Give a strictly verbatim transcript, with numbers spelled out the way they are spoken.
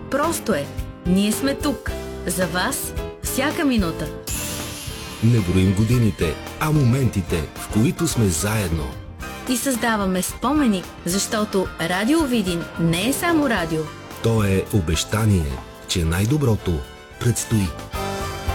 Просто е. Ние сме тук. За вас всяка минута. Не броим годините, а моментите, в които сме заедно. И създаваме спомени, защото Радио Видин не е само радио. То е обещание, че най-доброто предстои.